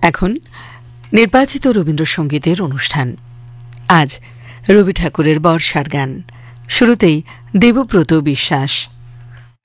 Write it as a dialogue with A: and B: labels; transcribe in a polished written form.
A: এখন নির্বাচিত রবীন্দ্রসঙ্গীতের অনুষ্ঠান। আজ রবি ঠাকুরের বর্ষার গান। শুরুতেই দেবব্রত বিশ্বাস।